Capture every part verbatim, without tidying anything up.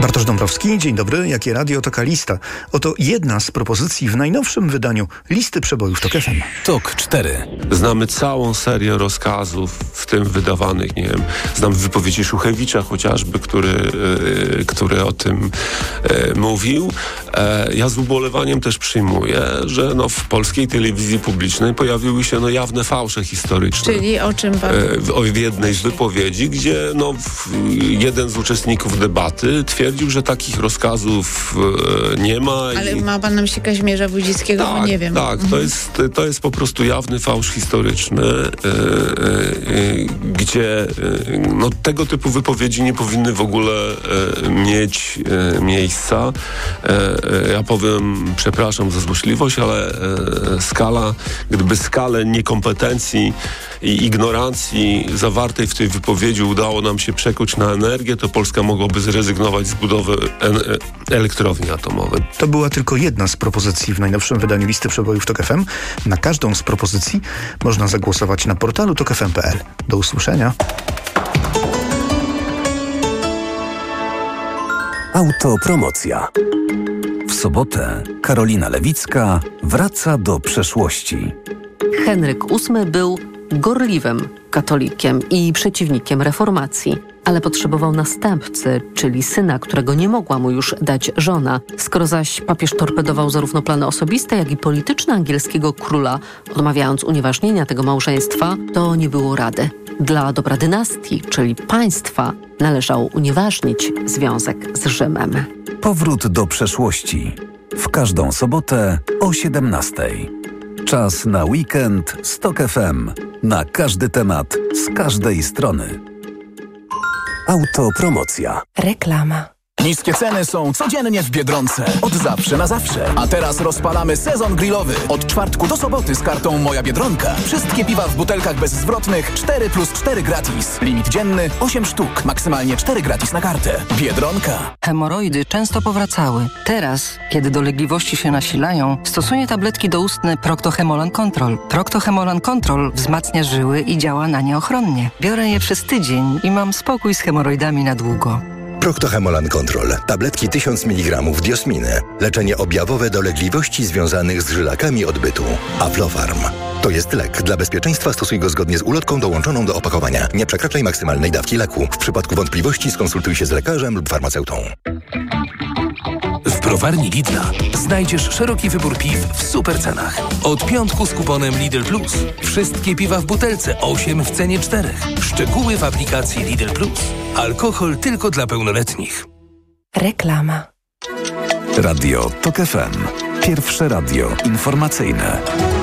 Bartosz Dąbrowski, dzień dobry. Jakie radio, taka lista. Oto jedna z propozycji w najnowszym wydaniu listy przebojów TOK F M. TOK cztery. Znamy całą serię rozkazów, w tym wydawanych, nie wiem, znam wypowiedzi Szuchewicza chociażby, który, yy, który o tym yy, mówił. E, ja z ubolewaniem też przyjmuję, że no, w polskiej telewizji publicznej pojawiły się no, jawne fałsze historyczne. Czyli o czym pan... E, o w jednej z wypowiedzi, gdzie no, w, jeden z uczestników debaty twierdził, że takich rozkazów e, nie ma. Ale i... ma pan na myśli Kazimierza Wójcickiego? Tak, bo nie wiem. tak. Mhm. To, jest, to jest po prostu jawny fałsz historyczny, e, e, gdzie e, no, tego typu wypowiedzi nie powinny w ogóle e, mieć e, miejsca. E, e, ja powiem, przepraszam za złośliwość, ale e, skala, gdyby skalę niekompetencji i ignorancji zawartej w tej wypowiedzi udało nam się przekuć na energię, to Polska mogłaby zrezygnować z budowy en- elektrowni atomowej. To była tylko jedna z propozycji w najnowszym wydaniu listy przebojów TOK F M. Na każdą z propozycji można zagłosować na portalu tok f m kropka p l. Do usłyszenia. Autopromocja. W sobotę Karolina Lewicka wraca do przeszłości. Henryk ósmy był gorliwym katolikiem i przeciwnikiem reformacji, ale potrzebował następcy, czyli syna, którego nie mogła mu już dać żona. Skoro zaś papież torpedował zarówno plany osobiste, jak i polityczne angielskiego króla, odmawiając unieważnienia tego małżeństwa, to nie było rady. Dla dobra dynastii, czyli państwa, należało unieważnić związek z Rzymem. Powrót do przeszłości. W każdą sobotę o siedemnastej. Czas na weekend z TOK F M. Na każdy temat, z każdej strony. Autopromocja. Reklama. Niskie ceny są codziennie w Biedronce. Od zawsze na zawsze. A teraz rozpalamy sezon grillowy. Od czwartku do soboty z kartą Moja Biedronka. Wszystkie piwa w butelkach bezzwrotnych cztery plus cztery gratis. Limit dzienny osiem sztuk. Maksymalnie cztery gratis na kartę. Biedronka. Hemoroidy często powracały. Teraz, kiedy dolegliwości się nasilają, stosuję tabletki doustne Procto-Hemolan Control. Procto-Hemolan Control wzmacnia żyły i działa na nie ochronnie. Biorę je przez tydzień i mam spokój z hemoroidami na długo. Procto-Hemolan Control. Tabletki tysiąc miligramów diosminy. Leczenie objawowe dolegliwości związanych z żylakami odbytu. Aflofarm. To jest lek. Dla bezpieczeństwa stosuj go zgodnie z ulotką dołączoną do opakowania. Nie przekraczaj maksymalnej dawki leku. W przypadku wątpliwości skonsultuj się z lekarzem lub farmaceutą. W browarni Lidla znajdziesz szeroki wybór piw w super cenach. Od piątku z kuponem Lidl Plus. Wszystkie piwa w butelce, osiem w cenie czterech. Szczegóły w aplikacji Lidl Plus. Alkohol tylko dla pełnoletnich. Reklama. Radio TOK F M. Pierwsze radio informacyjne.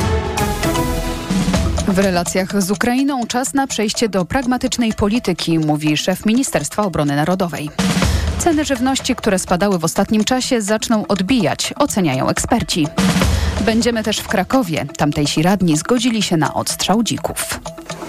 W relacjach z Ukrainą czas na przejście do pragmatycznej polityki, mówi szef Ministerstwa Obrony Narodowej. Ceny żywności, które spadały w ostatnim czasie, zaczną odbijać, oceniają eksperci. Będziemy też w Krakowie. Tamtejsi radni zgodzili się na odstrzał dzików.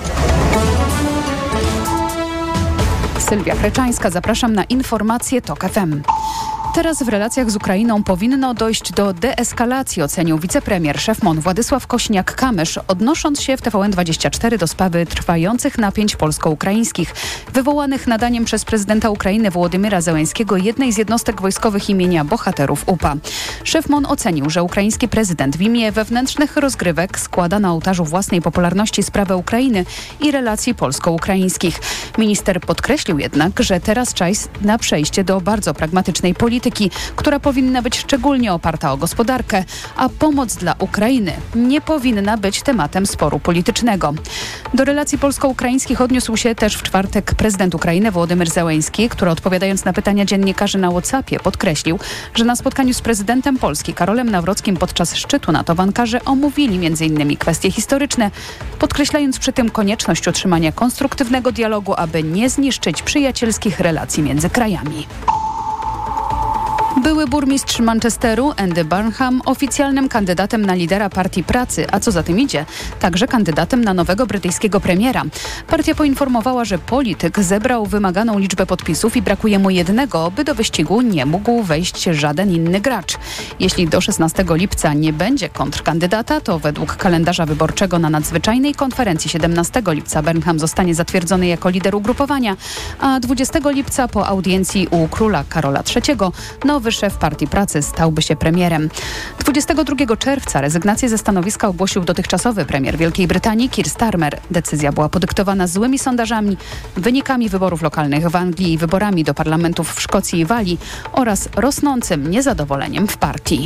Sylwia Chreczańska, zapraszam na informacje TOK F M. Teraz w relacjach z Ukrainą powinno dojść do deeskalacji, ocenił wicepremier szef M O N Władysław Kośniak-Kamysz, odnosząc się w T V N dwadzieścia cztery do sprawy trwających napięć polsko-ukraińskich, wywołanych nadaniem przez prezydenta Ukrainy Wołodymyra Zełenskiego jednej z jednostek wojskowych imienia bohaterów U P A. Szef M O N ocenił, że ukraiński prezydent w imię wewnętrznych rozgrywek składa na ołtarzu własnej popularności sprawę Ukrainy i relacji polsko-ukraińskich. Minister podkreślił jednak, że teraz czas na przejście do bardzo pragmatycznej polityki, która powinna być szczególnie oparta o gospodarkę, a pomoc dla Ukrainy nie powinna być tematem sporu politycznego. Do relacji polsko-ukraińskich odniósł się też w czwartek prezydent Ukrainy Wołodymyr Zełenski, który odpowiadając na pytania dziennikarzy na WhatsAppie podkreślił, że na spotkaniu z prezydentem Polski Karolem Nawrockim podczas szczytu NATO bankarze omówili między innymi kwestie historyczne, podkreślając przy tym konieczność utrzymania konstruktywnego dialogu, aby nie zniszczyć przyjacielskich relacji między krajami. Były burmistrz Manchesteru, Andy Burnham, oficjalnym kandydatem na lidera Partii Pracy, a co za tym idzie, także kandydatem na nowego brytyjskiego premiera. Partia poinformowała, że polityk zebrał wymaganą liczbę podpisów i brakuje mu jednego, by do wyścigu nie mógł wejść żaden inny gracz. Jeśli do szesnastego lipca nie będzie kontrkandydata, to według kalendarza wyborczego na nadzwyczajnej konferencji siedemnastego lipca Burnham zostanie zatwierdzony jako lider ugrupowania, a dwudziestego lipca po audiencji u króla Karola trzeciego nowy szef Partii Pracy stałby się premierem. dwudziestego drugiego czerwca rezygnację ze stanowiska ogłosił dotychczasowy premier Wielkiej Brytanii Keir Starmer. Decyzja była podyktowana złymi sondażami, wynikami wyborów lokalnych w Anglii i wyborami do parlamentów w Szkocji i Walii oraz rosnącym niezadowoleniem w partii.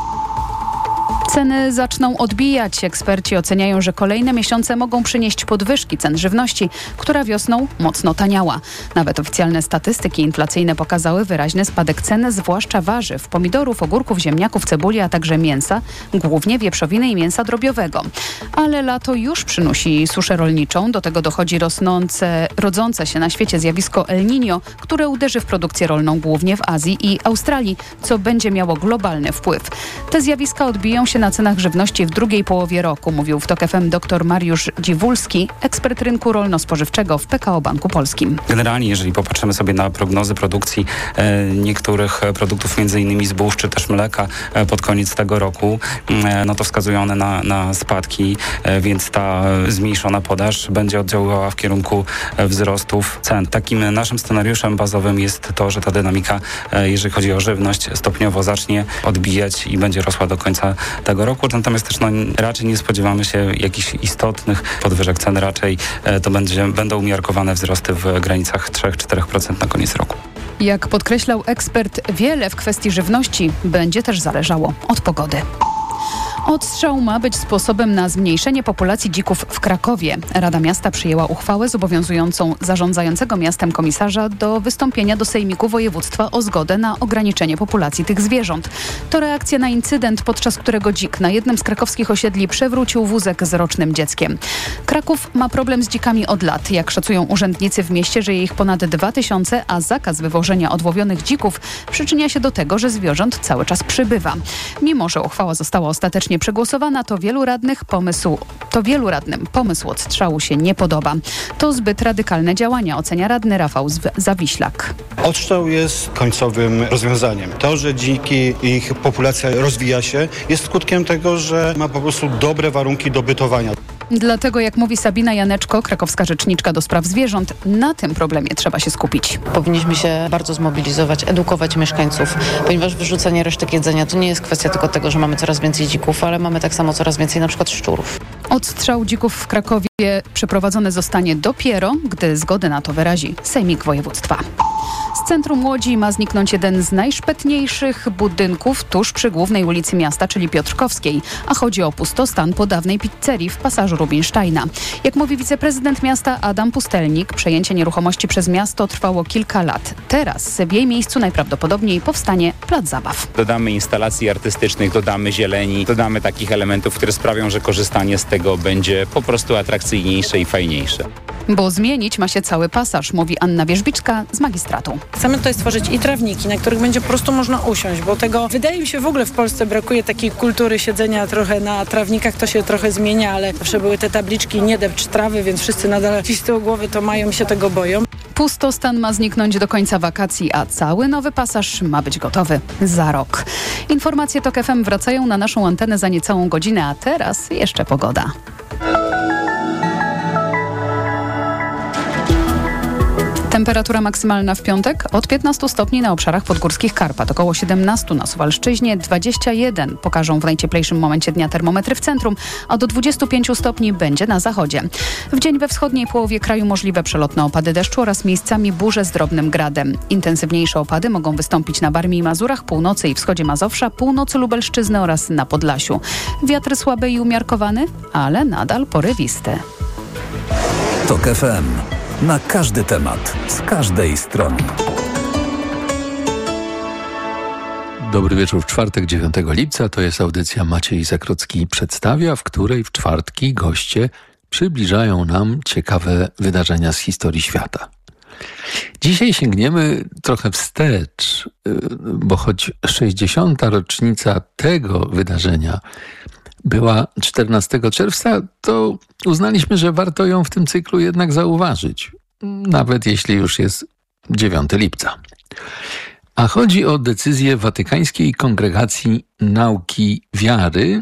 Ceny zaczną odbijać. Eksperci oceniają, że kolejne miesiące mogą przynieść podwyżki cen żywności, która wiosną mocno taniała. Nawet oficjalne statystyki inflacyjne pokazały wyraźny spadek cen, zwłaszcza warzyw, pomidorów, ogórków, ziemniaków, cebuli, a także mięsa, głównie wieprzowiny i mięsa drobiowego. Ale lato już przynosi suszę rolniczą. Do tego dochodzi rosnące, rodzące się na świecie zjawisko El Niño, które uderzy w produkcję rolną głównie w Azji i Australii, co będzie miało globalny wpływ. Te zjawiska odbiją się na cenach żywności w drugiej połowie roku, mówił w TOK F M dr Mariusz Dziwulski, ekspert rynku rolno-spożywczego w P K O Banku Polskim. Generalnie, jeżeli popatrzymy sobie na prognozy produkcji e, niektórych produktów, między innymi zbóż czy też mleka e, pod koniec tego roku, e, no to wskazują one na, na spadki, e, więc ta zmniejszona podaż będzie oddziaływała w kierunku e, wzrostów cen. Takim naszym scenariuszem bazowym jest to, że ta dynamika, e, jeżeli chodzi o żywność, stopniowo zacznie odbijać i będzie rosła do końca tego roku, natomiast też no, raczej nie spodziewamy się jakichś istotnych podwyżek cen, raczej e, to będzie, będą umiarkowane wzrosty w granicach trzy do czterech procent na koniec roku. Jak podkreślał ekspert, wiele w kwestii żywności będzie też zależało od pogody. Odstrzał ma być sposobem na zmniejszenie populacji dzików w Krakowie. Rada Miasta przyjęła uchwałę zobowiązującą zarządzającego miastem komisarza do wystąpienia do Sejmiku Województwa o zgodę na ograniczenie populacji tych zwierząt. To reakcja na incydent, podczas którego dzik na jednym z krakowskich osiedli przewrócił wózek z rocznym dzieckiem. Kraków ma problem z dzikami od lat. Jak szacują urzędnicy w mieście, żyje ich ponad dwa tysiące, a zakaz wywożenia odłowionych dzików przyczynia się do tego, że zwierząt cały czas przybywa. Mimo że uchwała została ostatecznie przegłosowana, to wielu radnych pomysł, to wielu radnym pomysł odstrzału się nie podoba. To zbyt radykalne działania, ocenia radny Rafał Zawiślak. Odstrzał jest końcowym rozwiązaniem. To, że dziki, ich populacja rozwija się, jest skutkiem tego, że ma po prostu dobre warunki do bytowania. Dlatego, jak mówi Sabina Janeczko, krakowska rzeczniczka do spraw zwierząt, na tym problemie trzeba się skupić. Powinniśmy się bardzo zmobilizować, edukować mieszkańców, ponieważ wyrzucanie resztek jedzenia to nie jest kwestia tylko tego, że mamy coraz więcej dzików, ale mamy tak samo coraz więcej na przykład szczurów. Odstrzał dzików w Krakowie przeprowadzony zostanie dopiero, gdy zgodę na to wyrazi Sejmik Województwa. Z centrum Łodzi ma zniknąć jeden z najszpetniejszych budynków tuż przy głównej ulicy miasta, czyli Piotrkowskiej, a chodzi o pustostan po dawnej pizzerii w pasażu Rubinsteina. Jak mówi wiceprezydent miasta Adam Pustelnik, przejęcie nieruchomości przez miasto trwało kilka lat. Teraz w jej miejscu najprawdopodobniej powstanie plac zabaw. Dodamy instalacji artystycznych, dodamy zieleni, dodamy takich elementów, które sprawią, że korzystanie z tego będzie po prostu atrakcyjniejsze i fajniejsze. Bo zmienić ma się cały pasaż, mówi Anna Wierzbicka z magistratu. Chcemy tutaj stworzyć i trawniki, na których będzie po prostu można usiąść, bo tego wydaje mi się w ogóle w Polsce brakuje takiej kultury siedzenia trochę na trawnikach, to się trochę zmienia, ale zawsze były te tabliczki nie depcz trawy, więc wszyscy nadal gdzieś z tyłu głowy to mają i się tego boją. Pustostan ma zniknąć do końca wakacji, a cały nowy pasaż ma być gotowy za rok. Informacje TOK F M wracają na naszą antenę za niecałą godzinę, a teraz jeszcze pogoda. Temperatura maksymalna w piątek od piętnastu stopni na obszarach podgórskich Karpat, około siedemnaście na Suwalszczyźnie, dwadzieścia jeden pokażą w najcieplejszym momencie dnia termometry w centrum, a do dwudziestu pięciu stopni będzie na zachodzie. W dzień we wschodniej połowie kraju możliwe przelotne opady deszczu oraz miejscami burze z drobnym gradem. Intensywniejsze opady mogą wystąpić na Warmii i Mazurach, północy i wschodzie Mazowsza, północy Lubelszczyzny oraz na Podlasiu. Wiatr słaby i umiarkowany, ale nadal porywisty. TOK F M. Na każdy temat, z każdej strony. Dobry wieczór w czwartek, dziewiątego lipca. To jest audycja Maciej Zakrocki przedstawia, w której w czwartki goście przybliżają nam ciekawe wydarzenia z historii świata. Dzisiaj sięgniemy trochę wstecz, bo choć sześćdziesiąta rocznica tego wydarzenia była czternastego czerwca, to uznaliśmy, że warto ją w tym cyklu jednak zauważyć, nawet jeśli już jest dziewiątego lipca. A chodzi o decyzję Watykańskiej Kongregacji Nauki Wiary,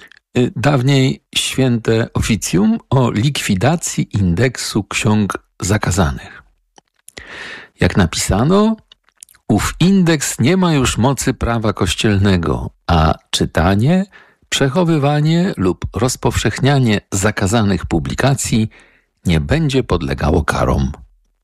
dawniej Święte Oficjum, o likwidacji indeksu ksiąg zakazanych. Jak napisano, ów indeks nie ma już mocy prawa kościelnego, a czytanie, przechowywanie lub rozpowszechnianie zakazanych publikacji nie będzie podlegało karom.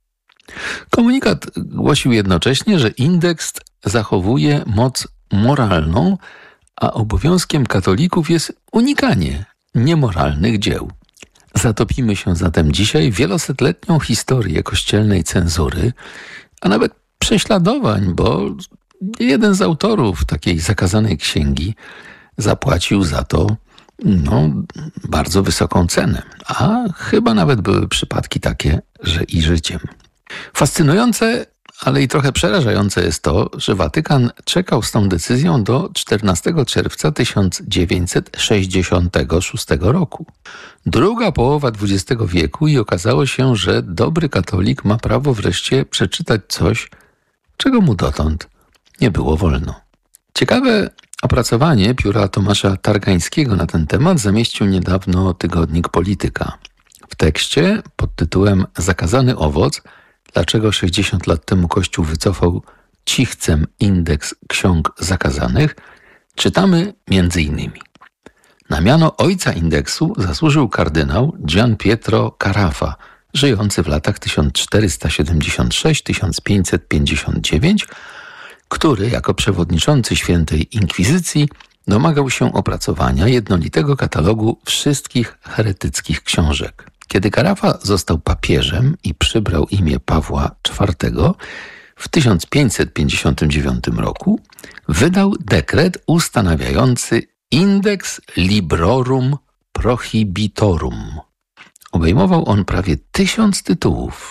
Komunikat głosił jednocześnie, że indeks zachowuje moc moralną, a obowiązkiem katolików jest unikanie niemoralnych dzieł. Zatopimy się zatem dzisiaj w wielosetletnią historię kościelnej cenzury, a nawet prześladowań, bo jeden z autorów takiej zakazanej księgi zapłacił za to no, bardzo wysoką cenę, a chyba nawet były przypadki takie, że i życiem. Fascynujące, ale i trochę przerażające jest to, że Watykan czekał z tą decyzją do czternastego czerwca tysiąc dziewięćset sześćdziesiątego szóstego roku. Druga połowa dwudziestego wieku i okazało się, że dobry katolik ma prawo wreszcie przeczytać coś, czego mu dotąd nie było wolno. Ciekawe opracowanie pióra Tomasza Targańskiego na ten temat zamieścił niedawno tygodnik Polityka. W tekście pod tytułem Zakazany owoc, dlaczego sześćdziesiąt lat temu Kościół wycofał cichcem indeks ksiąg zakazanych, czytamy między innymi. Na miano ojca indeksu zasłużył kardynał Gian Pietro Carafa, żyjący w latach tysiąc czterysta siedemdziesiąt sześć do tysiąc pięćset pięćdziesiąt dziewięć, który jako przewodniczący Świętej Inkwizycji domagał się opracowania jednolitego katalogu wszystkich heretyckich książek. Kiedy Carafa został papieżem i przybrał imię Pawła czwartego, w tysiąc pięćset pięćdziesiątym dziewiątym roku wydał dekret ustanawiający Index Librorum Prohibitorum. Obejmował on prawie tysiąc tytułów.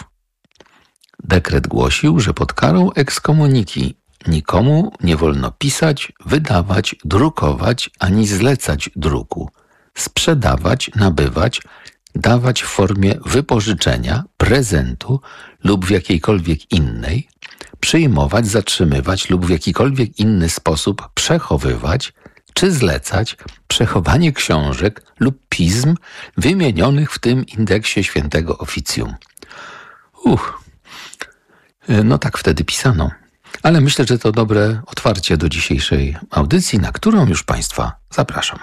Dekret głosił, że pod karą ekskomuniki nikomu nie wolno pisać, wydawać, drukować ani zlecać druku, sprzedawać, nabywać, dawać w formie wypożyczenia, prezentu lub w jakiejkolwiek innej, przyjmować, zatrzymywać lub w jakikolwiek inny sposób przechowywać czy zlecać przechowanie książek lub pism wymienionych w tym indeksie Świętego Oficjum. Uch, no tak wtedy pisano. Ale myślę, że to dobre otwarcie do dzisiejszej audycji, na którą już Państwa zapraszam.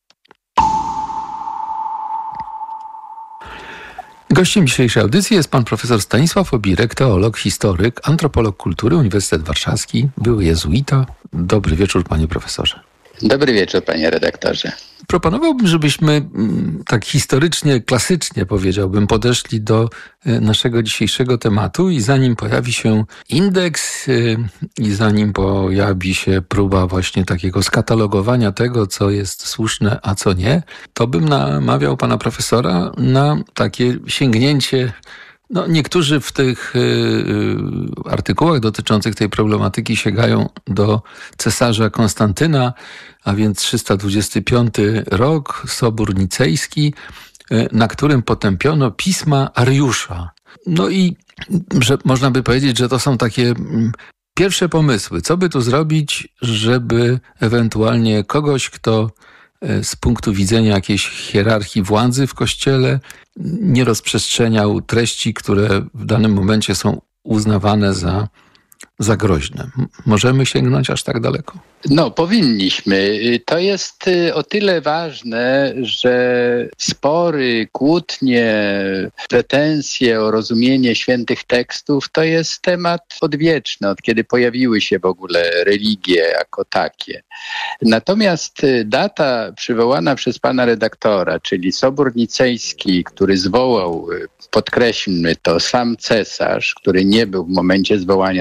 Gościem dzisiejszej audycji jest pan profesor Stanisław Obirek, teolog, historyk, antropolog kultury, Uniwersytet Warszawski, były jezuita. Dobry wieczór, panie profesorze. Dobry wieczór, panie redaktorze. Proponowałbym, żebyśmy tak historycznie, klasycznie powiedziałbym, podeszli do naszego dzisiejszego tematu i zanim pojawi się indeks i zanim pojawi się próba właśnie takiego skatalogowania tego, co jest słuszne, a co nie, to bym namawiał pana profesora na takie sięgnięcie. No, niektórzy w tych y, artykułach dotyczących tej problematyki sięgają do cesarza Konstantyna, a więc trzysta dwudziesty piąty rok, Sobór Nicejski, y, na którym potępiono pisma Ariusza. No i że można by powiedzieć, że to są takie mm, pierwsze pomysły. Co by tu zrobić, żeby ewentualnie kogoś, kto z punktu widzenia jakiejś hierarchii władzy w Kościele nie rozprzestrzeniał treści, które w danym momencie są uznawane za, za groźne. Możemy sięgnąć aż tak daleko? No, powinniśmy. To jest o tyle ważne, że spory, kłótnie, pretensje o rozumienie świętych tekstów to jest temat odwieczny, od kiedy pojawiły się w ogóle religie jako takie. Natomiast data przywołana przez pana redaktora, czyli Sobór Nicejski, który zwołał, podkreślmy to, sam cesarz, który nie był w momencie zwołania Soboru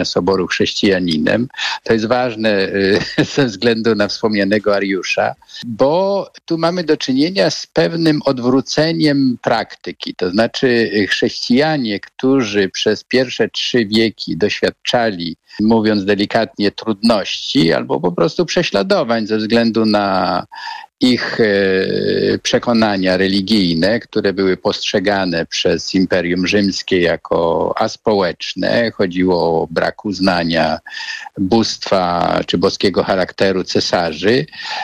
chrześcijaninem. To jest ważne ze względu na wspomnianego Ariusza, bo tu mamy do czynienia z pewnym odwróceniem praktyki. To znaczy chrześcijanie, którzy przez pierwsze trzy wieki doświadczali, mówiąc delikatnie, trudności albo po prostu prześladowań ze względu na ich przekonania religijne, które były postrzegane przez Imperium Rzymskie jako aspołeczne. Chodziło o brak uznania bóstwa czy boskiego charakteru cesarzy.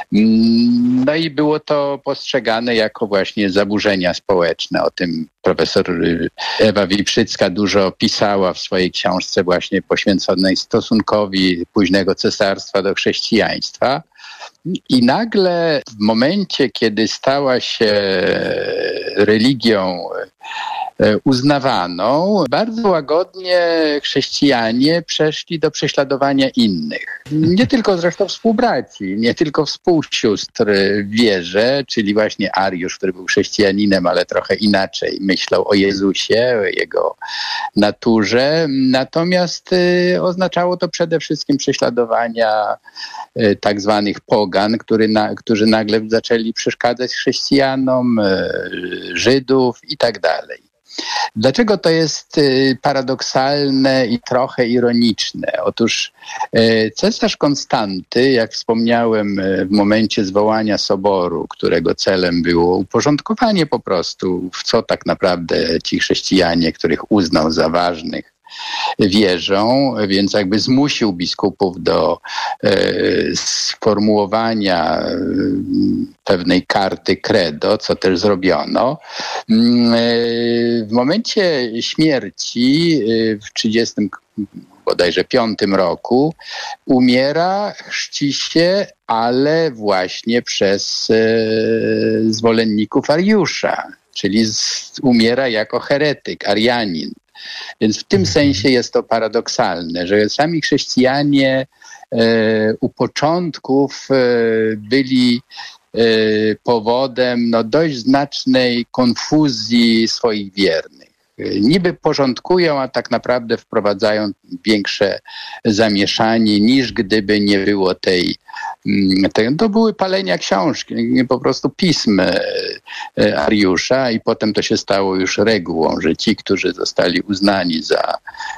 No i było to postrzegane jako właśnie zaburzenia społeczne. O tym profesor Ewa Wieprzycka dużo pisała w swojej książce właśnie poświęconej stosunkowi późnego cesarstwa do chrześcijaństwa. I nagle w momencie, kiedy stała się religią uznawaną, bardzo łagodnie chrześcijanie przeszli do prześladowania innych. Nie tylko zresztą współbraci, nie tylko współsióstr w wierze, czyli właśnie Ariusz, który był chrześcijaninem, ale trochę inaczej myślał o Jezusie, o jego naturze. Natomiast y, oznaczało to przede wszystkim prześladowania y, tak zwanych pogan, który na, którzy nagle zaczęli przeszkadzać chrześcijanom, y, Żydów i tak dalej. Dlaczego to jest paradoksalne i trochę ironiczne? Otóż cesarz Konstanty, jak wspomniałem w momencie zwołania soboru, którego celem było uporządkowanie po prostu, w co tak naprawdę ci chrześcijanie, których uznał za ważnych, wierzą, więc jakby zmusił biskupów do e, sformułowania e, pewnej karty credo, co też zrobiono. E, w momencie śmierci e, w trzydziestym bodajże piątym roku umiera, chrzci się, ale właśnie przez e, zwolenników Ariusza, czyli z, umiera jako heretyk, Arianin. Więc w tym sensie jest to paradoksalne, że sami chrześcijanie e, u początków e, byli e, powodem no, dość znacznej konfuzji swoich wiernych. Niby porządkują, a tak naprawdę wprowadzają większe zamieszanie niż gdyby nie było tej, tej to były palenia książki, po prostu pism Ariusza i potem to się stało już regułą, że ci, którzy zostali uznani za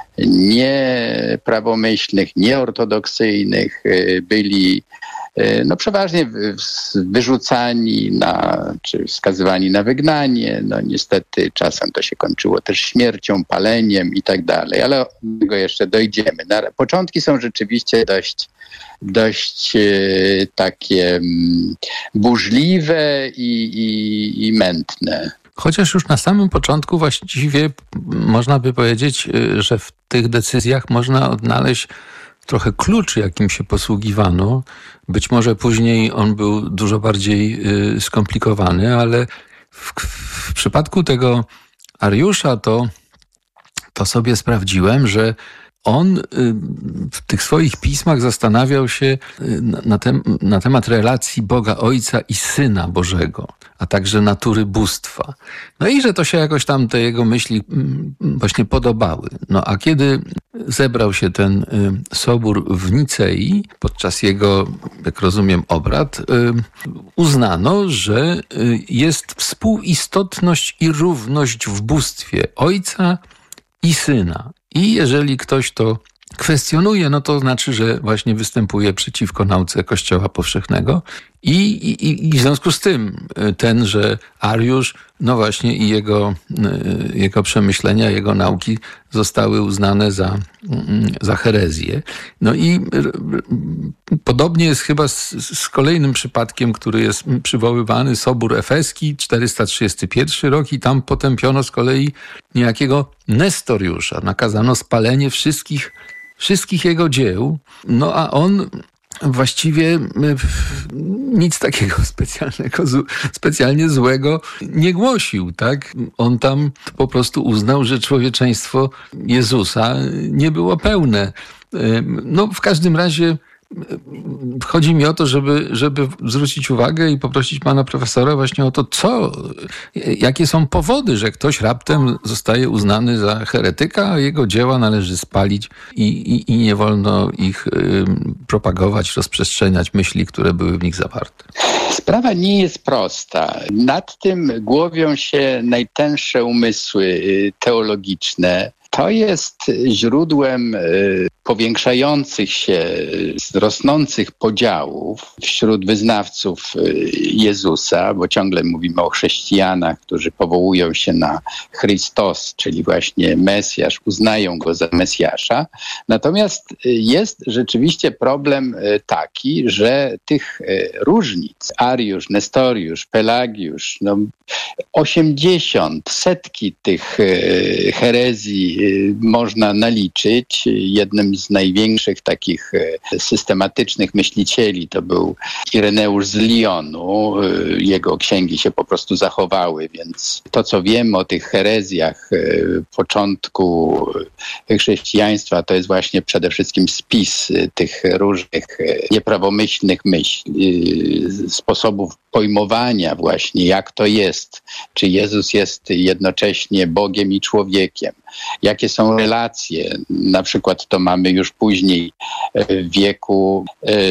nieprawomyślnych, nieortodoksyjnych, byli no przeważnie wyrzucani na, czy skazywani na wygnanie. No niestety czasem to się kończyło też śmiercią, paleniem i tak dalej, ale do tego jeszcze dojdziemy. Na, początki są rzeczywiście dość, dość e, takie m, burzliwe i, i, i mętne. Chociaż już na samym początku właściwie można by powiedzieć, że w tych decyzjach można odnaleźć trochę klucz, jakim się posługiwano. Być może później on był dużo bardziej y, skomplikowany, ale w, w przypadku tego Ariusza to, to sobie sprawdziłem, że on y, w tych swoich pismach zastanawiał się y, na, tem, na temat relacji Boga Ojca i Syna Bożego, a także natury bóstwa. No i że to się jakoś tam te jego myśli y, właśnie podobały. No a kiedy zebrał się ten y, sobór w Nicei, podczas jego, jak rozumiem, obrad, y, uznano, że y, jest współistotność i równość w bóstwie Ojca i Syna. I jeżeli ktoś to kwestionuje, no to znaczy, że właśnie występuje przeciwko nauce Kościoła Powszechnego. I, i, i w związku z tym tenże Ariusz, no właśnie i jego, jego przemyślenia, jego nauki zostały uznane za, za herezję. No i podobnie jest chyba z, z kolejnym przypadkiem, który jest przywoływany, Sobór Efeski, czterysta trzydziesty pierwszy rok, i tam potępiono z kolei niejakiego Nestoriusza. Nakazano spalenie wszystkich, wszystkich jego dzieł, no a on właściwie nic takiego specjalnego, specjalnie złego nie głosił, tak? On tam po prostu uznał, że człowieczeństwo Jezusa nie było pełne. No w każdym razie chodzi mi o to, żeby, żeby zwrócić uwagę i poprosić pana profesora właśnie o to, co, jakie są powody, że ktoś raptem zostaje uznany za heretyka, a jego dzieła należy spalić i, i, i nie wolno ich y, propagować, rozprzestrzeniać myśli, które były w nich zawarte. Sprawa nie jest prosta. Nad tym głowią się najtęższe umysły teologiczne. To jest źródłem powiększających się, rosnących podziałów wśród wyznawców Jezusa, bo ciągle mówimy o chrześcijanach, którzy powołują się na Chrystos, czyli właśnie Mesjasz, uznają go za Mesjasza. Natomiast jest rzeczywiście problem taki, że tych różnic, Ariusz, Nestoriusz, Pelagiusz, no osiemdziesiąt, setki tych herezji można naliczyć. Jednym z największych takich systematycznych myślicieli to był Ireneusz z Lyonu. Jego księgi się po prostu zachowały, więc to, co wiemy o tych herezjach początku chrześcijaństwa, to jest właśnie przede wszystkim spis tych różnych nieprawomyślnych myśli, sposobów pojmowania właśnie, jak to jest, czy Jezus jest jednocześnie Bogiem i człowiekiem, jakie są relacje, na przykład to mamy już później w wieku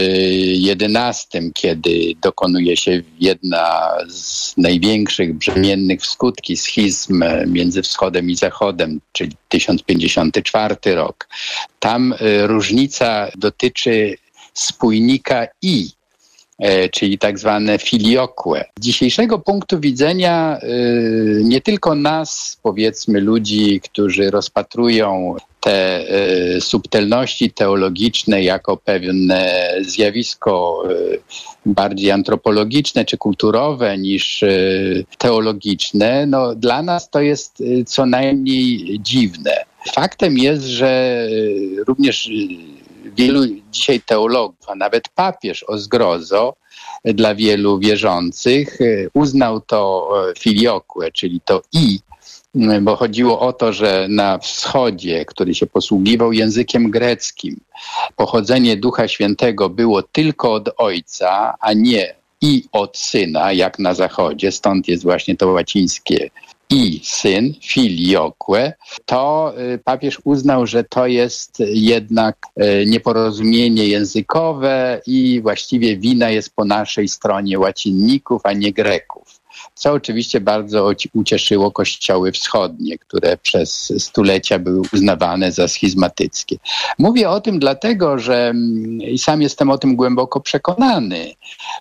jedenastym, kiedy dokonuje się jedna z największych, brzemiennych w skutki schizm między wschodem i zachodem, czyli tysiąc pięćdziesiąty czwarty rok. Tam różnica dotyczy spójnika i, czyli tak zwane filioque. Z dzisiejszego punktu widzenia nie tylko nas, powiedzmy ludzi, którzy rozpatrują te subtelności teologiczne jako pewne zjawisko bardziej antropologiczne czy kulturowe niż teologiczne, no dla nas to jest co najmniej dziwne. Faktem jest, że również wielu dzisiaj teologów, a nawet papież o zgrozo dla wielu wierzących uznał to filioque, czyli to i, bo chodziło o to, że na wschodzie, który się posługiwał językiem greckim, pochodzenie Ducha Świętego było tylko od Ojca, a nie i od Syna, jak na zachodzie, stąd jest właśnie to łacińskie i syn, filioque, to papież uznał, że to jest jednak nieporozumienie językowe i właściwie wina jest po naszej stronie łacinników, a nie Greków. Co oczywiście bardzo ucieszyło kościoły wschodnie, które przez stulecia były uznawane za schizmatyckie. Mówię o tym dlatego, że i sam jestem o tym głęboko przekonany,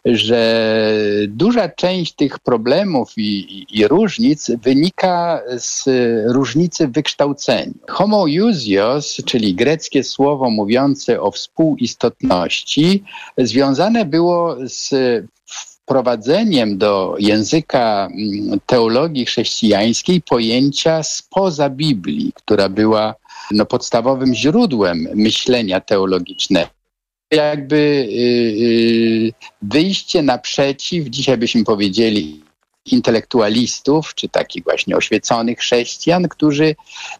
że duża część tych problemów i, i, i różnic wynika z różnicy w wykształceniu. Homoiousios, czyli greckie słowo mówiące o współistotności, związane było z wprowadzeniem do języka teologii chrześcijańskiej pojęcia spoza Biblii, która była no, podstawowym źródłem myślenia teologicznego. Jakby yy, wyjście naprzeciw, dzisiaj byśmy powiedzieli, intelektualistów, czy takich właśnie oświeconych chrześcijan, którzy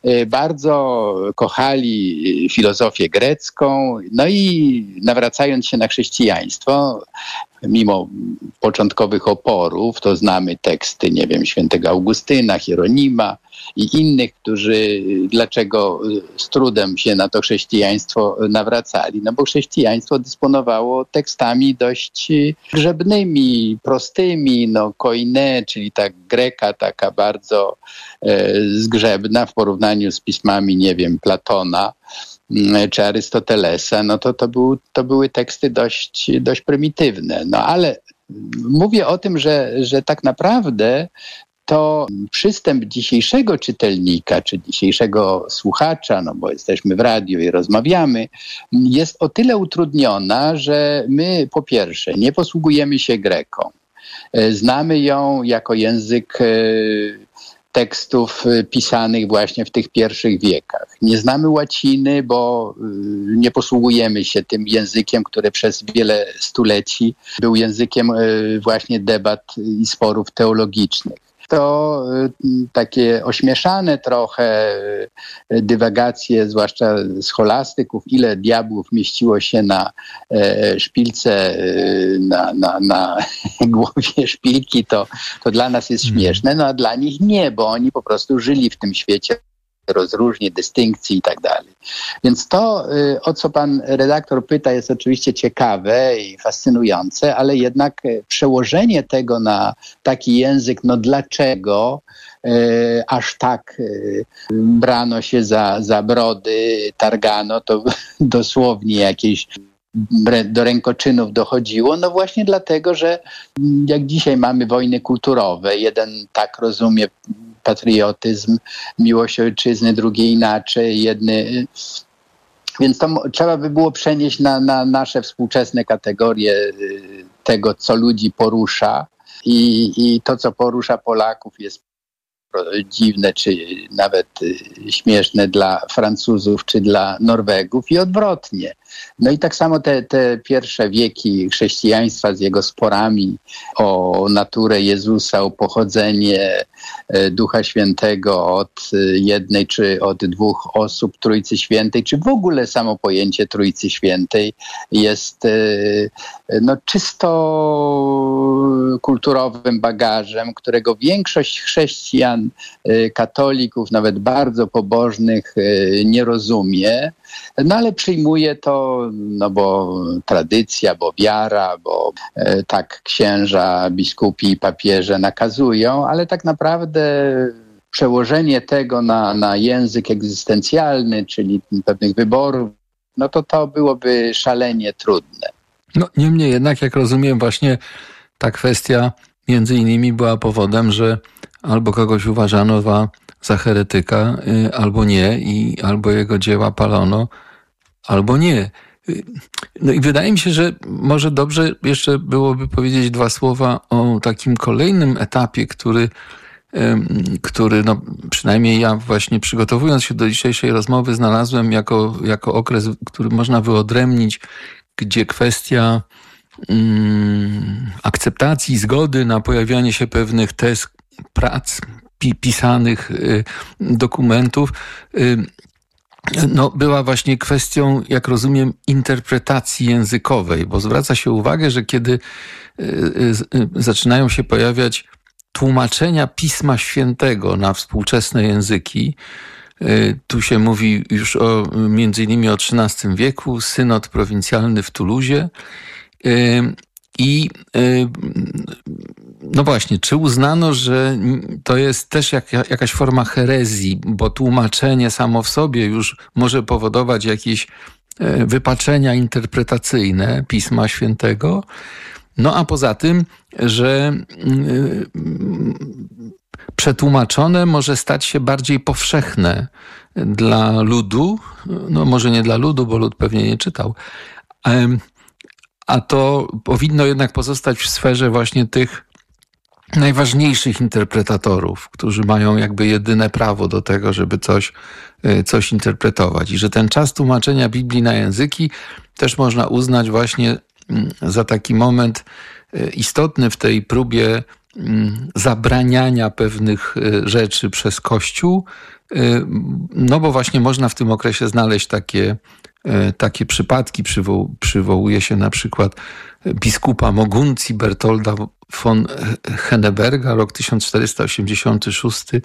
bardzo kochali filozofię grecką, no i nawracając się na chrześcijaństwo, mimo początkowych oporów, to znamy teksty, nie wiem, świętego Augustyna, Hieronima i innych, którzy dlaczego z trudem się na to chrześcijaństwo nawracali? No bo chrześcijaństwo dysponowało tekstami dość grzebnymi, prostymi, no koine, czyli ta greka taka bardzo e, zgrzebna w porównaniu z pismami, nie wiem, Platona czy Arystotelesa, no to, to, był, to były teksty dość, dość prymitywne. No ale mówię o tym, że, że tak naprawdę to przystęp dzisiejszego czytelnika, czy dzisiejszego słuchacza, no bo jesteśmy w radiu i rozmawiamy, jest o tyle utrudniona, że my po pierwsze nie posługujemy się greką. Znamy ją jako język tekstów pisanych właśnie w tych pierwszych wiekach. Nie znamy łaciny, bo nie posługujemy się tym językiem, który przez wiele stuleci był językiem właśnie debat i sporów teologicznych. to takie ośmieszane trochę dywagacje, zwłaszcza scholastyków, ile diabłów mieściło się na szpilce, na, na, na głowie szpilki, to, to dla nas jest śmieszne, no a dla nich nie, bo oni po prostu żyli w tym świecie rozróżnień, dystynkcji i tak dalej. Więc to, o co pan redaktor pyta, jest oczywiście ciekawe i fascynujące, ale jednak przełożenie tego na taki język, no dlaczego e, aż tak e, brano się za, za brody, targano, to dosłownie jakieś do rękoczynów dochodziło, no właśnie dlatego, że jak dzisiaj mamy wojny kulturowe, jeden tak rozumie patriotyzm, miłość ojczyzny, drugie inaczej, jedny... Więc to trzeba by było przenieść na, na nasze współczesne kategorie tego, co ludzi porusza i, i to, co porusza Polaków, jest dziwne, czy nawet śmieszne dla Francuzów, czy dla Norwegów i odwrotnie. No i tak samo te, te pierwsze wieki chrześcijaństwa z jego sporami o naturę Jezusa, o pochodzenie Ducha Świętego od jednej czy od dwóch osób Trójcy Świętej, czy w ogóle samo pojęcie Trójcy Świętej jest no, czysto kulturowym bagażem, którego większość chrześcijan, katolików, nawet bardzo pobożnych nie rozumie, no ale przyjmuje to, no bo tradycja, bo wiara, bo e, tak księża, biskupi i papieże nakazują, ale tak naprawdę przełożenie tego na, na język egzystencjalny, czyli pewnych wyborów, no to to byłoby szalenie trudne. No niemniej jednak, jak rozumiem, właśnie ta kwestia między innymi była powodem, że albo kogoś uważano za, za heretyka, y, albo nie, i albo jego dzieła palono, albo nie. No i wydaje mi się, że może dobrze jeszcze byłoby powiedzieć dwa słowa o takim kolejnym etapie, który, który no, przynajmniej ja właśnie przygotowując się do dzisiejszej rozmowy znalazłem jako, jako okres, który można wyodrębnić, gdzie kwestia um, akceptacji, zgody na pojawianie się pewnych tez, prac, pi, pisanych y, dokumentów, y, no, była właśnie kwestią, jak rozumiem, interpretacji językowej, bo zwraca się uwagę, że kiedy y, y, zaczynają się pojawiać tłumaczenia Pisma Świętego na współczesne języki, y, tu się mówi już o, między innymi o trzynastym wieku, synod prowincjalny w Tuluzie, y, i y, no właśnie, czy uznano, że to jest też jak, jakaś forma herezji, bo tłumaczenie samo w sobie już może powodować jakieś wypaczenia interpretacyjne Pisma Świętego. No a poza tym, że y, przetłumaczone może stać się bardziej powszechne dla ludu, no może nie dla ludu, bo lud pewnie nie czytał, y, a to powinno jednak pozostać w sferze właśnie tych najważniejszych interpretatorów, którzy mają jakby jedyne prawo do tego, żeby coś, coś interpretować. I że ten czas tłumaczenia Biblii na języki też można uznać właśnie za taki moment istotny w tej próbie zabraniania pewnych rzeczy przez Kościół, no bo właśnie można w tym okresie znaleźć takie Takie przypadki. Przywoł, przywołuje się na przykład biskupa Moguncji Bertolda von Henneberga, rok tysiąc czterysta osiemdziesiąty szósty,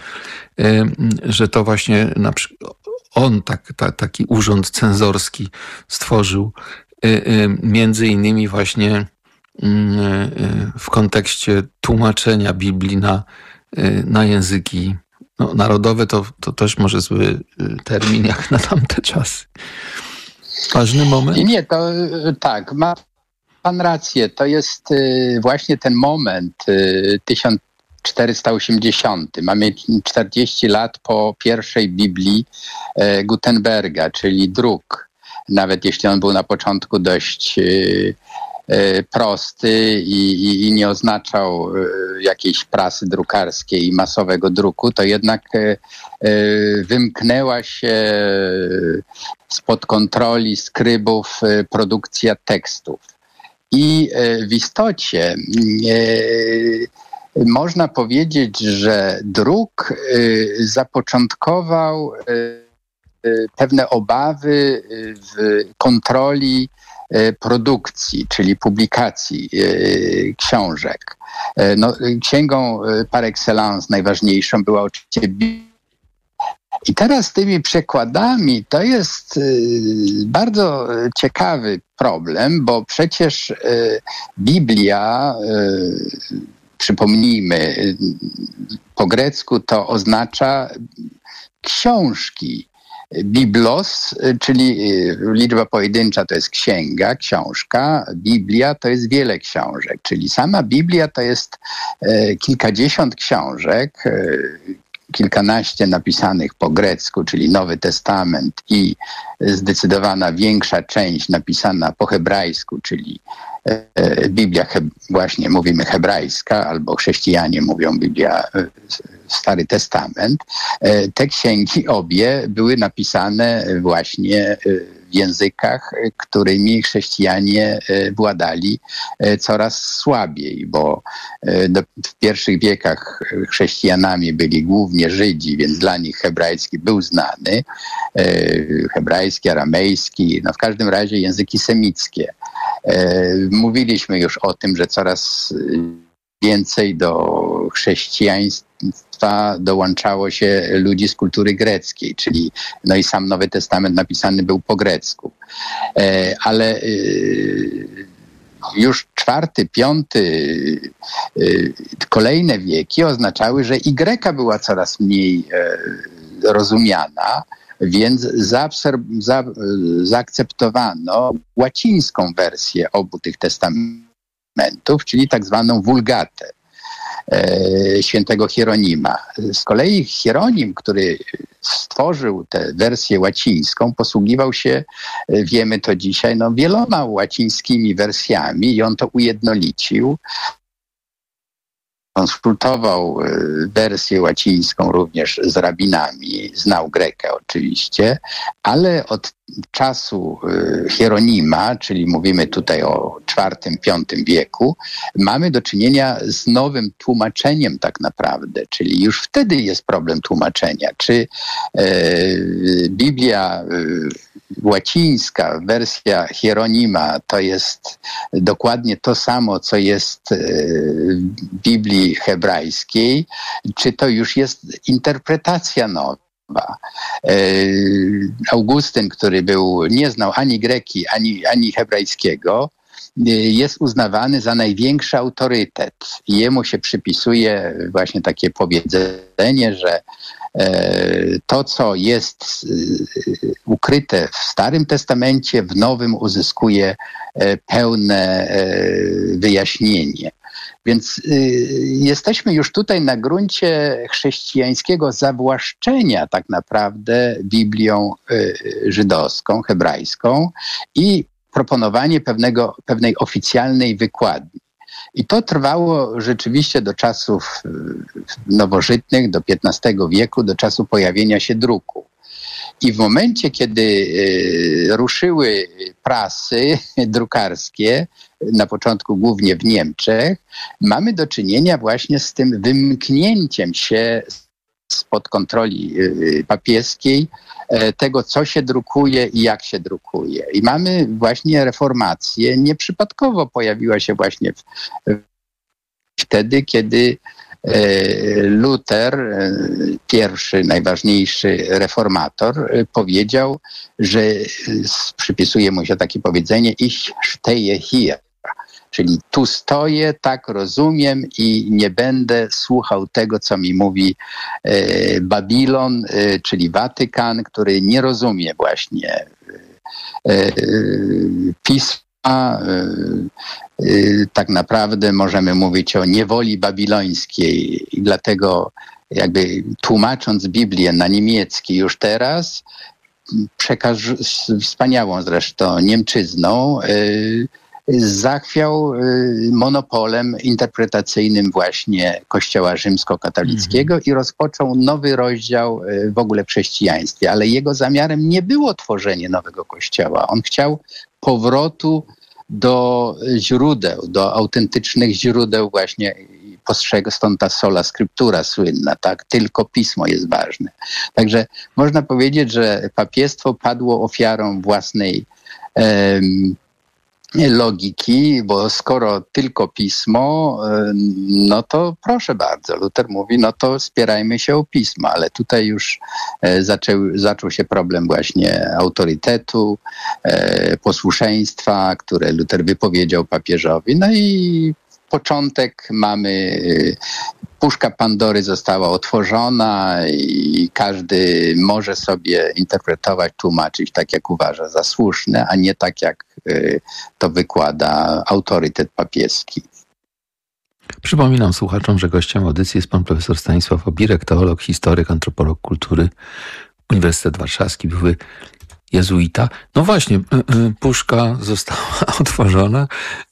że to właśnie na przykład on tak, ta, taki urząd cenzorski stworzył, między innymi właśnie w kontekście tłumaczenia Biblii na, na języki no, narodowe. To, to też może zły termin jak na tamte czasy. Ważny moment? Nie, to tak, ma pan rację. To jest właśnie ten moment tysiąc czterysta osiemdziesiąty. Mamy czterdzieści lat po pierwszej Biblii Gutenberga, czyli druk. Nawet jeśli on był na początku dość prosty i, i, i nie oznaczał jakiejś prasy drukarskiej i masowego druku, to jednak wymknęła się spod kontroli skrybów produkcja tekstów. I w istocie można powiedzieć, że druk zapoczątkował pewne obawy w kontroli produkcji, czyli publikacji książek. No, księgą par excellence najważniejszą była oczywiście Biblia. I teraz z tymi przekładami to jest bardzo ciekawy problem, bo przecież Biblia, przypomnijmy, po grecku to oznacza książki. Biblos, czyli liczba pojedyncza to jest księga, książka, Biblia to jest wiele książek, czyli sama Biblia to jest kilkadziesiąt książek, kilkanaście napisanych po grecku, czyli Nowy Testament i zdecydowana większa część napisana po hebrajsku, czyli Biblia, właśnie mówimy hebrajska, albo chrześcijanie mówią Biblia, Stary Testament. Te księgi obie były napisane właśnie w językach, którymi chrześcijanie władali coraz słabiej, bo w pierwszych wiekach chrześcijanami byli głównie Żydzi, więc dla nich hebrajski był znany. Hebrajski, aramejski, no w każdym razie języki semickie. Mówiliśmy już o tym, że coraz więcej do chrześcijaństwa dołączało się ludzi z kultury greckiej, czyli no i sam Nowy Testament napisany był po grecku. Ale już czwarty, piąty, kolejne wieki oznaczały, że i greka była coraz mniej rozumiana, więc zaabsor- za, zaakceptowano łacińską wersję obu tych testamentów, czyli tak zwaną Vulgatę e, świętego Hieronima. Z kolei Hieronim, który stworzył tę wersję łacińską, posługiwał się, wiemy to dzisiaj, no, wieloma łacińskimi wersjami i on to ujednolicił. Konsultował wersję łacińską również z rabinami, znał Grekę oczywiście, ale od czasu Hieronima, czyli mówimy tutaj o czwartym, piątym wieku, mamy do czynienia z nowym tłumaczeniem tak naprawdę, czyli już wtedy jest problem tłumaczenia. Czy e, Biblia e, łacińska, wersja Hieronima to jest dokładnie to samo, co jest w Biblii hebrajskiej, czy to już jest interpretacja nowa? Augustyn, który był, nie znał ani greki, ani, ani hebrajskiego, jest uznawany za największy autorytet. I jemu się przypisuje właśnie takie powiedzenie, że to, co jest ukryte w Starym Testamencie, w Nowym uzyskuje pełne wyjaśnienie. Więc y, jesteśmy już tutaj na gruncie chrześcijańskiego zawłaszczenia tak naprawdę Biblią y, żydowską, hebrajską i proponowanie pewnego, pewnej oficjalnej wykładni. I to trwało rzeczywiście do czasów nowożytnych, do piętnastego wieku, do czasu pojawienia się druku. I w momencie, kiedy y, ruszyły prasy drukarskie, na początku głównie w Niemczech, mamy do czynienia właśnie z tym wymknięciem się spod kontroli y, papieskiej y, tego, co się drukuje i jak się drukuje. I mamy właśnie reformację. Nieprzypadkowo pojawiła się właśnie w, wtedy, kiedy Luter, pierwszy, najważniejszy reformator, powiedział, że przypisuje mu się takie powiedzenie ich stehe hier, czyli tu stoję, tak rozumiem i nie będę słuchał tego, co mi mówi Babilon, czyli Watykan, który nie rozumie właśnie pisma. Tak naprawdę możemy mówić o niewoli babilońskiej i dlatego jakby tłumacząc Biblię na niemiecki już teraz, przekaż, wspaniałą zresztą Niemczyzną, zachwiał monopolem interpretacyjnym właśnie Kościoła rzymskokatolickiego mm. i rozpoczął nowy rozdział w ogóle w chrześcijaństwie. Ale jego zamiarem nie było tworzenie nowego Kościoła. On chciał powrotu do źródeł, do autentycznych źródeł właśnie postrzega, stąd ta sola scriptura słynna, tak? Tylko pismo jest ważne. Także można powiedzieć, że papiestwo padło ofiarą własnej em, logiki, bo skoro tylko pismo, no to proszę bardzo, Luter mówi, no to spierajmy się o pismo, ale tutaj już zaczął, zaczął się problem właśnie autorytetu, posłuszeństwa, które Luter wypowiedział papieżowi, no i początek mamy, puszka Pandory została otworzona i każdy może sobie interpretować, tłumaczyć tak, jak uważa za słuszne, a nie tak, jak to wykłada autorytet papieski. Przypominam słuchaczom, że gościem audycji jest pan profesor Stanisław Obirek, teolog, historyk, antropolog kultury, Uniwersytet Warszawski, były jezuita. No właśnie, puszka została otworzona.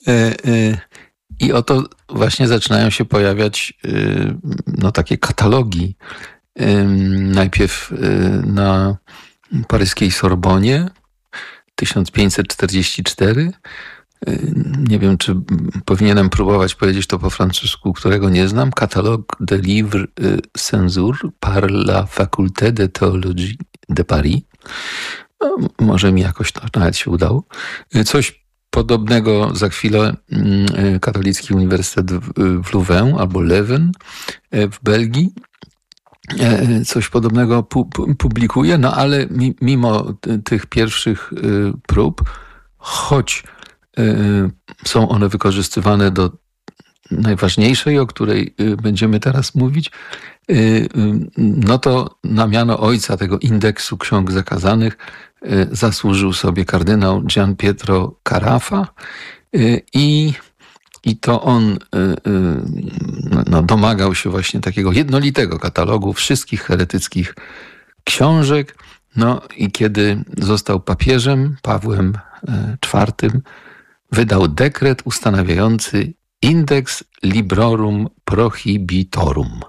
I oto właśnie zaczynają się pojawiać no, takie katalogi. Najpierw na paryskiej Sorbonie tysiąc pięćset czterdziesty czwarty. Nie wiem, czy powinienem próbować powiedzieć to po francusku, którego nie znam. Catalogue de livres censure par la Faculté de Théologie de Paris. No, może mi jakoś to nawet się udało. Coś podobnego za chwilę Katolicki Uniwersytet w Louvain albo Leuven w Belgii. Coś podobnego pu- publikuje, no ale mi- mimo tych pierwszych prób, choć są one wykorzystywane do najważniejszej, o której będziemy teraz mówić, no to na miano ojca tego indeksu ksiąg zakazanych zasłużył sobie kardynał Gian Pietro Carafa i, i to on no, domagał się właśnie takiego jednolitego katalogu wszystkich heretyckich książek. No i kiedy został papieżem Pawłem czwartym, wydał dekret ustanawiający Index Librorum Prohibitorum.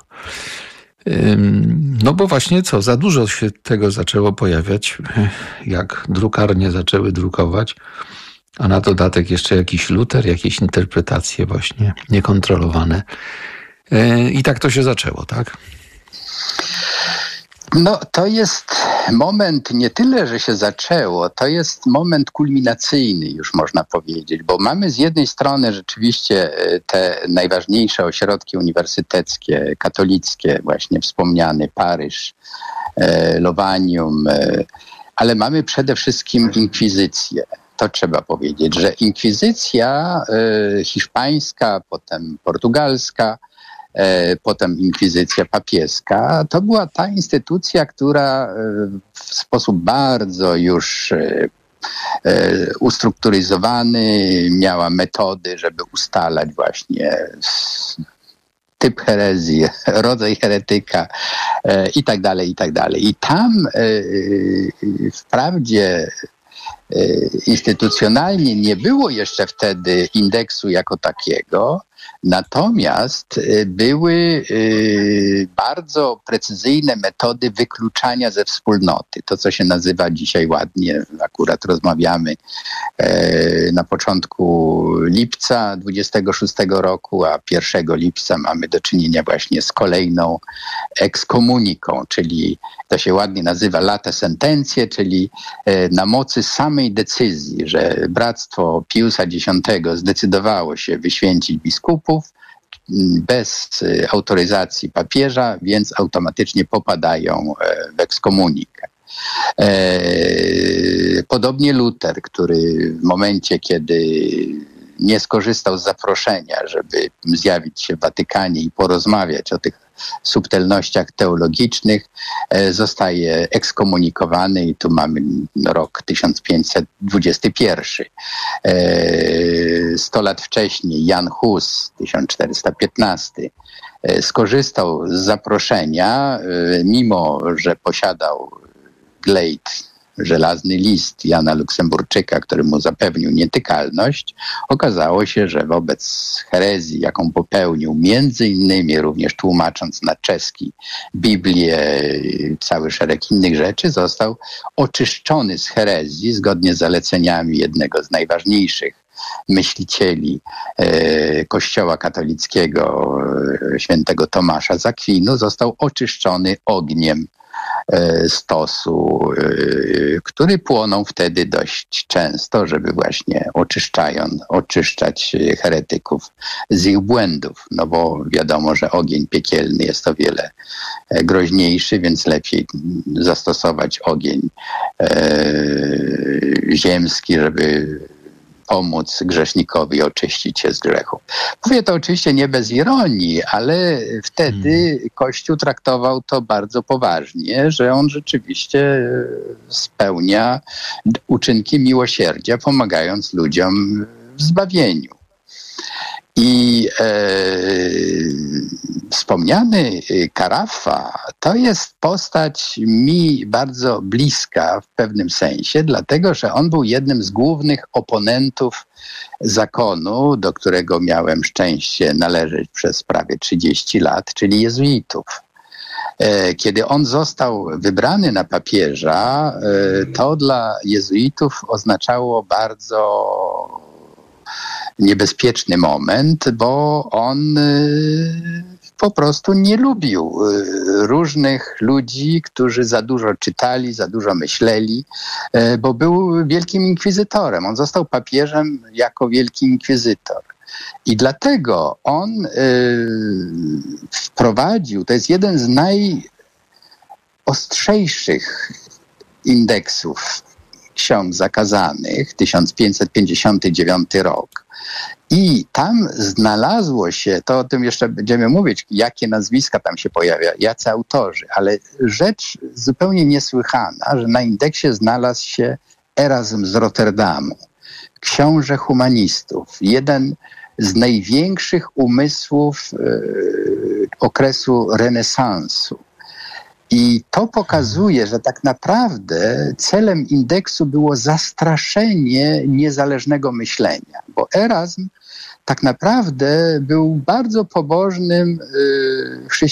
No bo właśnie co, za dużo się tego zaczęło pojawiać, jak drukarnie zaczęły drukować, a na dodatek jeszcze jakiś Luter, jakieś interpretacje właśnie niekontrolowane. I tak to się zaczęło, tak? No, to jest moment nie tyle, że się zaczęło, to jest moment kulminacyjny, już można powiedzieć, bo mamy z jednej strony rzeczywiście te najważniejsze ośrodki uniwersyteckie, katolickie, właśnie wspomniany Paryż, Lowanium, ale mamy przede wszystkim inkwizycję. To trzeba powiedzieć, że inkwizycja hiszpańska, potem portugalska, potem inkwizycja papieska, to była ta instytucja, która w sposób bardzo już ustrukturyzowany miała metody, żeby ustalać właśnie typ herezji, rodzaj heretyka i tak dalej, i tak dalej. I tam wprawdzie instytucjonalnie nie było jeszcze wtedy indeksu jako takiego, natomiast były bardzo precyzyjne metody wykluczania ze wspólnoty. To, co się nazywa dzisiaj ładnie, akurat rozmawiamy na początku lipca dwudziestego szóstego roku, a pierwszego lipca mamy do czynienia właśnie z kolejną ekskomuniką, czyli to się ładnie nazywa lata sentencje, czyli na mocy samej decyzji, że bractwo Piusa Dziesiątego zdecydowało się wyświęcić biskupów bez autoryzacji papieża, więc automatycznie popadają w ekskomunikę. Podobnie Luter, który w momencie, kiedy nie skorzystał z zaproszenia, żeby zjawić się w Watykanie i porozmawiać o tych subtelnościach teologicznych, zostaje ekskomunikowany i tu mamy rok tysiąc pięćset dwudziesty pierwszy. Sto lat wcześniej Jan Hus, tysiąc czterysta piętnasty, skorzystał z zaproszenia, mimo że posiadał glejt żelazny list Jana Luksemburczyka, który mu zapewnił nietykalność, okazało się, że wobec herezji, jaką popełnił, między innymi również tłumacząc na czeski Biblię, cały szereg innych rzeczy, został oczyszczony z herezji zgodnie z zaleceniami jednego z najważniejszych myślicieli e, Kościoła katolickiego, e, świętego Tomasza z Akwinu, został oczyszczony ogniem e, stosu, e, który płonął wtedy dość często, żeby właśnie oczyszczając, oczyszczać heretyków z ich błędów. No bo wiadomo, że ogień piekielny jest o wiele groźniejszy, więc lepiej zastosować ogień e, ziemski, żeby pomóc grzesznikowi oczyścić się z grzechu. Mówię to oczywiście nie bez ironii, ale wtedy hmm. Kościół traktował to bardzo poważnie, że on rzeczywiście spełnia uczynki miłosierdzia, pomagając ludziom w zbawieniu. I e, wspomniany Carafa to jest postać mi bardzo bliska w pewnym sensie, dlatego że on był jednym z głównych oponentów zakonu, do którego miałem szczęście należeć przez prawie trzydzieści lat, czyli jezuitów. Kiedy on został wybrany na papieża, to dla jezuitów oznaczało bardzo niebezpieczny moment, bo on po prostu nie lubił różnych ludzi, którzy za dużo czytali, za dużo myśleli, bo był wielkim inkwizytorem. On został papieżem jako wielki inkwizytor. I dlatego on wprowadził, to jest jeden z najostrzejszych indeksów ksiąg zakazanych, tysiąc pięćset pięćdziesiąty dziewiąty rok. I tam znalazło się, to o tym jeszcze będziemy mówić, jakie nazwiska tam się pojawia, jacy autorzy, ale rzecz zupełnie niesłychana, że na indeksie znalazł się Erazm z Rotterdamu, książę humanistów, jeden z największych umysłów yy, okresu renesansu. I to pokazuje, że tak naprawdę celem indeksu było zastraszenie niezależnego myślenia, bo Erazm tak naprawdę był bardzo pobożnym yy, chrześcijaninem.